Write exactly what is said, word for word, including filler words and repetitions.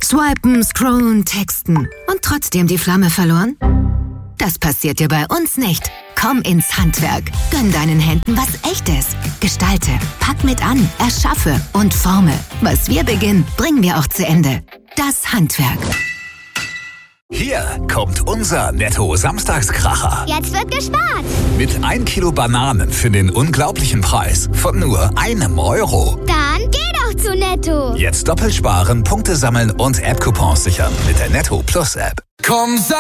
Swipen, scrollen, texten und trotzdem die Flamme verloren? Das passiert dir bei uns nicht. Komm ins Handwerk. Gönn deinen Händen was Echtes. Gestalte, pack mit an, erschaffe und forme. Was wir beginnen, bringen wir auch zu Ende. Das Handwerk. Hier kommt unser Netto-Samstagskracher. Jetzt wird gespart. Mit ein Kilo Bananen für den unglaublichen Preis von nur einem Euro. Dann geh doch zu Netto. Jetzt doppelt sparen, Punkte sammeln und App-Coupons sichern mit der Netto Plus App. Komm,